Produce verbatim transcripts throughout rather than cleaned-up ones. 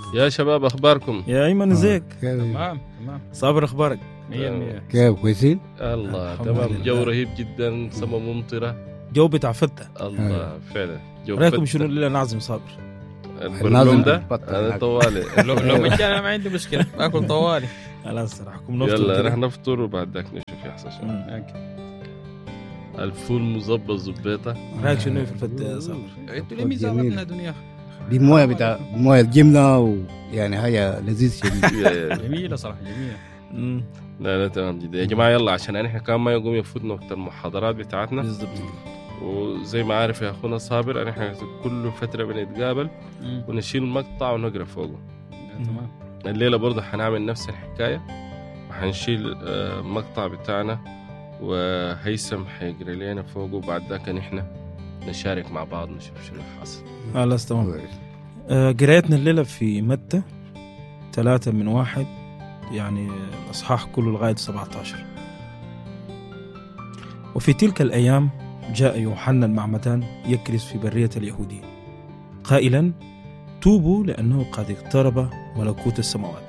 يا شباب أخباركم؟ يا أيمن ازيك؟ تمام تمام. صابر أخبارك؟ مية مية. كيف كويسين؟ الله الحمد تمام. لله. جو رهيب جدا، سما ممطرة. جو بتاع فتة. الله فعلا جو رأيكم فتة. شنو اللي نعزم صابر؟ البرنامج ده بطل أنا هناك. طوالي. لو لو مجانا أنا ما عندي مشكلة باكل طوالي. خلاص راحكم نفطر يلا كده. رح نفطر وبعد ذاك نشوف يحصل شو. مم. الفول مظبط زبيطة. رأيك شنو في الفتة يا صابر؟ انتوا ليه ميزاننا دنيا؟ دي مويه بتاع مويه الجمله ويعني هاي لذيذ شديد. يا- يا- جميلة صراحة جميلة. مم. لا لا تمام جدا يا جماعة. يلا عشان نحن كمان ما يقوم يفوتنا وقت المحاضرات بتاعتنا. بالضبط. وزي ما عارف يا أخونا صابر نحن كل فترة بنتقابل مم. ونشيل مقطع ونقرأ فوقه. تمام. الليلة برضه حنعمل نفس الحكاية وحنشيل آه، مقطع بتاعنا وهيثم حيقرأ لنا فوقه وبعد ذاك نحن نشارك مع بعض نشوف شنو حاصل. خلاص تمام. آه، قرايتنا الليلة في متى ثلاثة من واحد، يعني الأصحاح كله لغاية سبعة عشر. وفي تلك الأيام جاء يوحنا المعمدان يكرز في برية اليهودية قائلا: توبوا لأنه قد اقترب ملكوت السماوات.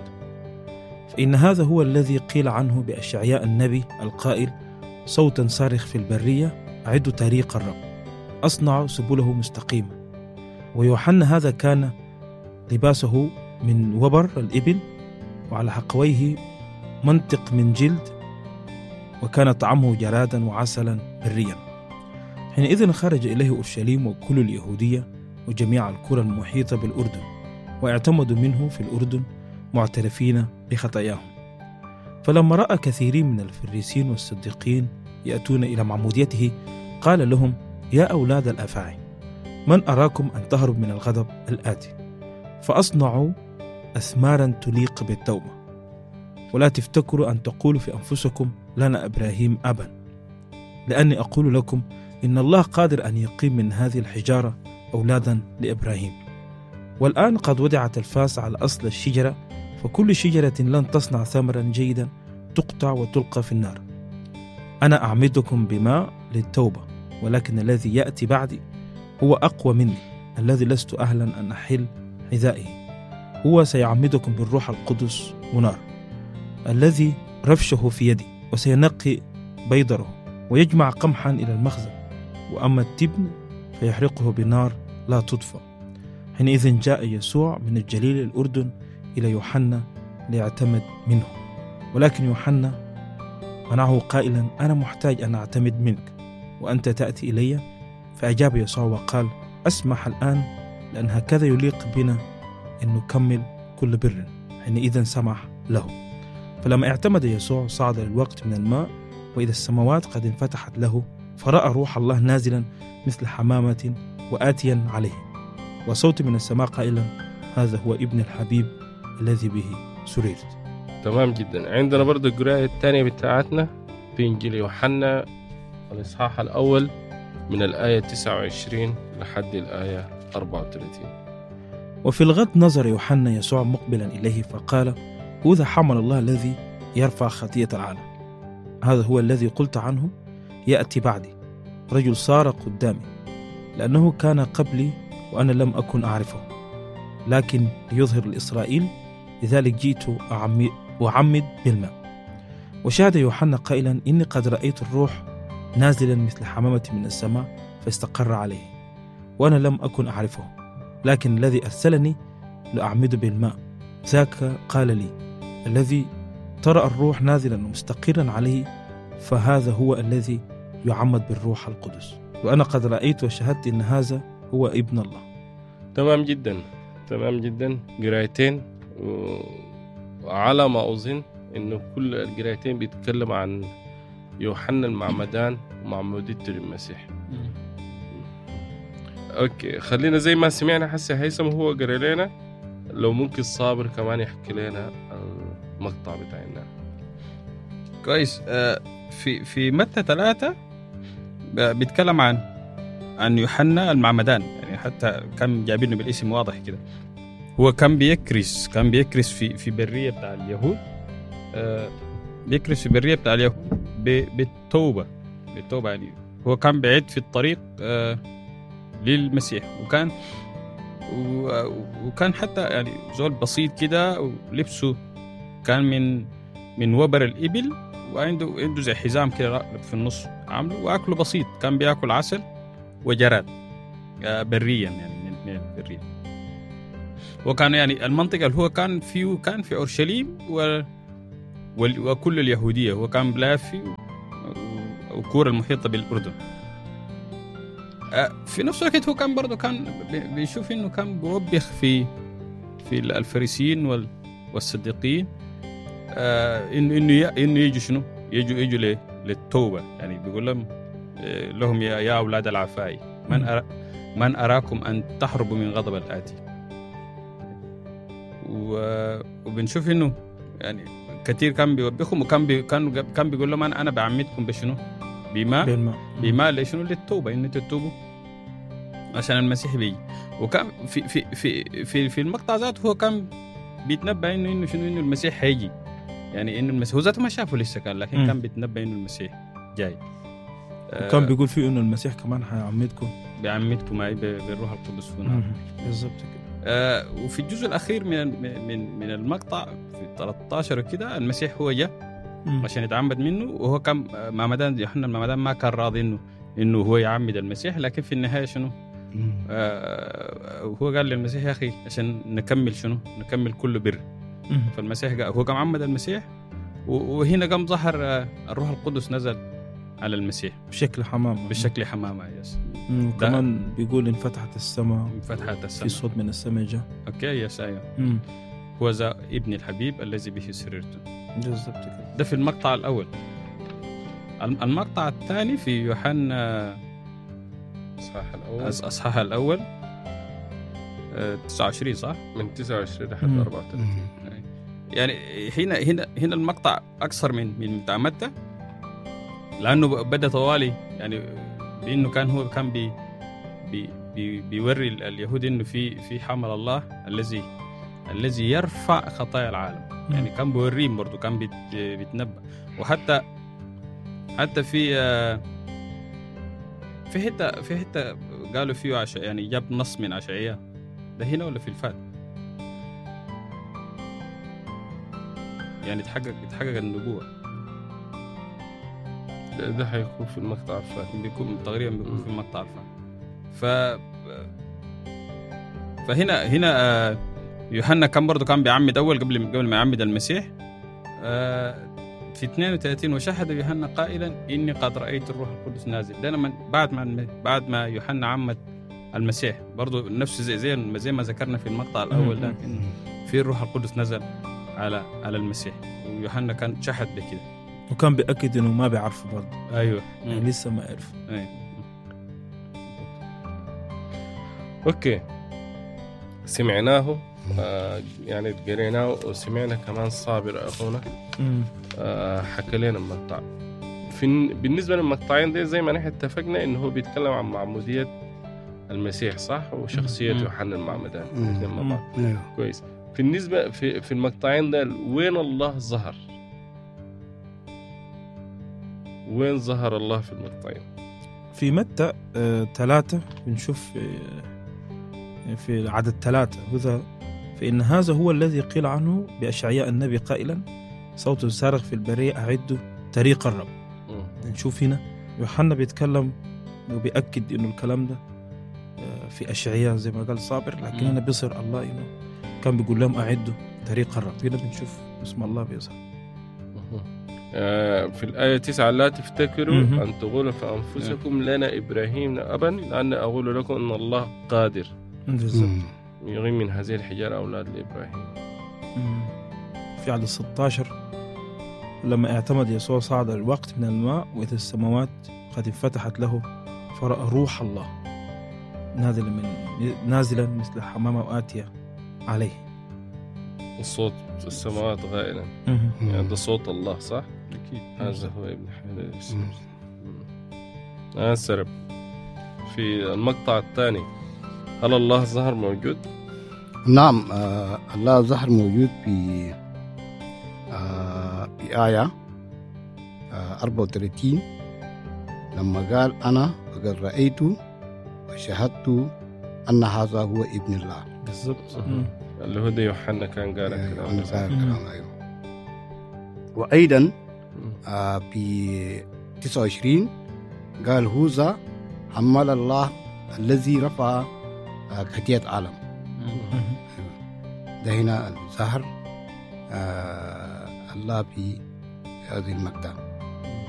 فإن هذا هو الذي قيل عنه بأشعياء النبي القائل: صوتا صارخ في البرية أعدوا طريق الرب، أصنعوا سبله مستقيمة. ويوحنا هذا كان لباسه من وبر الإبل وعلى حقويه منطق من جلد، وكان طعمه جرادا وعسلا بريا. حينئذ خرج إليه أورشليم وكل اليهودية وجميع القرى المحيطة بالأردن، واعتمدوا منه في الأردن معترفين بخطاياهم. فلما رأى كثيرين من الفريسين والصديقين يأتون إلى معموديته قال لهم: يا أولاد الأفاعي، من أراكم أن تهرب من الغضب الآتي؟ فأصنعوا أثمارا تليق بالتوبة، ولا تفتكروا أن تقولوا في أنفسكم: لنا إبراهيم أبا، لأني أقول لكم إن الله قادر أن يقيم من هذه الحجارة أولادا لإبراهيم. والآن قد وضعت الفاس على أصل الشجرة، فكل شجرة لن تصنع ثمرا جيدا تقطع وتلقى في النار. أنا أعمدكم بماء للتوبة، ولكن الذي يأتي بعدي هو أقوى مني، الذي لست أهلا أن أحل حذائه. هو سيعمدكم بالروح القدس ونار، الذي رفشه في يدي، وسينقي بيضره ويجمع قمحا إلى المخزن، وأما التبن فيحرقه بنار لا تطفى. حينئذ جاء يسوع من الجليل الأردن إلى يوحنا ليعتمد منه، ولكن يوحنا منعه قائلا: أنا محتاج أن أعتمد منك وأنت تأتي إلي؟ فأجاب يسوع وقال: أسمح الآن، لأن هكذا يليق بنا أن نكمل كل بر. حينئذ سمح له. فلما اعتمد يسوع صعد للوقت من الماء، وإذا السماوات قد انفتحت له، فرأى روح الله نازلا مثل حمامة وآتيا عليه، وصوت من السماء قائلا: هذا هو ابن الحبيب الذي به سررت. تمام جدا. عندنا برضه القراءة الثانية بتاعتنا في إنجيل يوحنا الإصحاح الأول من الآية تسعة وعشرين لحد الآية أربعة وثلاثين. وفي الغد نظر يوحنا يسوع مقبلا إليه فقال: هذا حمل الله الذي يرفع خطية العالم. هذا هو الذي قلت عنه: يأتي بعدي رجل صار قدامي، لأنه كان قبلي وأنا لم أكن أعرفه، لكن ليظهر لإسرائيل، لذلك جئت أعمد بالماء. وشهد يوحنا قائلا: إني قد رأيت الروح نازلا مثل حمامة من السماء فاستقر عليه، وأنا لم أكن أعرفه، لكن الذي أرسلني لأعمد بالماء ذاك قال لي: الذي ترى الروح نازلا ومستقرا عليه فهذا هو الذي يعمد بالروح القدس. وأنا قد رأيت وشهدت إن هذا هو ابن الله. تمام جدا تمام جدا. قرايتين، وعلى ما أظن إنه كل القرايتين بيتكلم عن يوحنا المعمدان ومعموديته للمسيح. أوكي، خلينا زي ما سمعنا حسي هيثم هو قرأ لنا، لو ممكن صابر كمان يحكي لنا المقطع بتاعنا. كويس. آه، في في متى ثلاثة بيتكلم عن عن يوحنا المعمدان، يعني حتى كان جايبينه بالاسم واضح كده. هو كان بيكرس كان بيكرس في في برية بتاع اليهود، آه، بيكرس في برية بتاع اليهود بالتوبة بالتوبة يعني هو كان بعيد في الطريق آه للمسيح، وكان وكان حتى يعني زول بسيط كده، ولبسه كان من من وبر الإبل، وعنده عنده زي حزام كده في النص عامله، وأكله بسيط، كان بيأكل عسل وجراد بريا يعني من البرية. وكان يعني المنطقة اللي هو كان فيه كان في أورشليم و وكل اليهودية، هو كان بلافي وكورة المحيطة بالأردن. في نفس الوقت هو كان برضه كان بيشوف إنه كان بيوبخ في في الفريسيين والصديقين، إنه إنه إنه يجوا شنو يجوا يجوا للتوبة، يعني بيقول لهم لهم يا يا أولاد العفاي من أرى من أراكم أن تحربوا من غضب الآتي. وبنشوف إنه يعني كثير كان بيوبخهم، وكان بي كان كان بيقول لهم أنا أنا بعمدكم بشنو بما بما لشنو للتوبة، إن تتوبوا عشان المسيح بيجي. وكان في في في في في المقطع ذاته هو كان بيتنبأ إنه إنه شنو إنه المسيح هيجي، يعني إنه المسيح هو ذاته ما شافه لسه كان، لكن م. كان بيتنبأ إنه المسيح جاي. وكان بيقول فيه إنه المسيح كمان هيعمدكم بيعمدكم أي بالروح القدس هنا بالضبط كده. آه وفي الجزء الأخير من من من المقطع في ثلاثة عشر كده المسيح هو جاء عشان يتعمد منه، وهو كان معمدان يوحنا المعمدان ما كان راضي إنه إنه هو يعمد المسيح، لكن في النهاية شنو آه هو قال للمسيح يا أخي عشان نكمل شنو نكمل كل بر. فالمسيح قال هو قام عمد المسيح، وهنا قام ظهر الروح القدس نزل على المسيح بشكل حمامة بشكل حمامة يس. وكمان بيقول انفتحت السماء انفتحت السماء في صوت من السماء جاء. اوكي يس ايوه هو ذا ابن الحبيب الذي به سررت. بالضبط كده. ده في المقطع الأول. المقطع الثاني في يوحنا اصحاح الاول اصحاح الاول تسعة وعشرين صح؟ من تسعة وعشرين لحد أربعة وثلاثين. يعني هنا هنا هنا المقطع اكثر من من بتاع متى، لانه بدا طوالي يعني بانه كان هو كان بي بي بي بيوري اليهود انه في في حمل الله الذي الذي يرفع خطايا العالم. يعني كان بيوريهم برضه، كان بيت بيتنبأ. وحتى حتى في في حته في حته قالوا فيه عش يعني جاب نص من عشعية، ده هنا ولا في الفات؟ يعني تحقق تحقق النبوة. ده, ده حيكون في المقطع الفات، بيكون تقريبا بيكون م. في المقطع الفات. ف فهنا هنا يوحنا كان برضو كان بيعمد أول قبل قبل ما يعمد المسيح في اثنين وثلاثين، وشهد يوحنا قائلا إني قد رأيت الروح القدس نازل. ده لما بعد ما بعد ما يوحنا عمد المسيح برضو نفس زي زي زي ما ذكرنا في المقطع الأول ده، إن في الروح القدس نزل على على المسيح، ويوحنا كان شهد بكده، وكان بيأكد إنه ما بيعرفه برضو. أيوة يعني لسه ما عرف. أيوة. أوكي سمعناه آه يعني قريناه وسمعنا كمان صابر أخونا آه حكى لنا المقطع. في بالنسبة للمقطعين دي زي ما نحن اتفقنا إنه هو بيتكلم عن معمودية المسيح صح، وشخصية يوحنا المعمدان الاثنين مع بعض. كويس. في النسبة في في المقطعين ده وين الله ظهر؟ وين ظهر الله في المقطعين؟ في متى آه، ثلاثة بنشوف آه، في عدد ثلاثة هذا، فإن هذا هو الذي قيل عنه بأشعياء النبي قائلا صوت صارخ في البرية أعدوا طريق الرب. م. نشوف هنا يوحنا بيتكلم وبيأكد إنه الكلام ده آه، في أشعياء زي ما قال صابر، لكن هنا بيصير الله إنه كان بيقول لهم أعدوا طريق الرب. هنا بنشوف اسم الله بيظهر في الآية تسعة لا تفتكروا م- أن تقولوا في أنفسكم لنا إبراهيم أبا لأن أقول لكم أن الله قادر يغيم من هذه الحجارة أولاد لإبراهيم. في عدد ستة عشر لما اعتمد يسوع صعد الوقت من الماء وإذا السماوات قد انفتحت له فرأى روح الله نازلا من نازلا مثل حمامة وآتية عليه. الصوت السماوات غائلا يعني ده صوت الله صح؟ أكيد هذا هو ابن حلال آه سرب. في المقطع الثاني هل الله ظهر موجود؟ نعم آه الله ظهر موجود في آه في آية آه أربعة وثلاثين لما قال أنا قد رأيت وشهدت أن هذا هو ابن الله. بالضبط. مم. اللي هو ده يوحنا كان قال أيوة، الكلام أنا ده. قال مم. الكلام، أيوة. وأيضا مم. آه في تسعة وعشرين قال هوذا حمل الله الذي رفع آه خطيئة عالم. ده هنا الظهر آه الله في هذه المقطع.